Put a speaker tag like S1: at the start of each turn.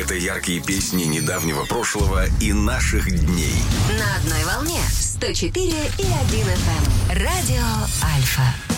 S1: Это яркие песни недавнего прошлого и наших дней.
S2: На одной волне 104,1 FM. Радио Альфа.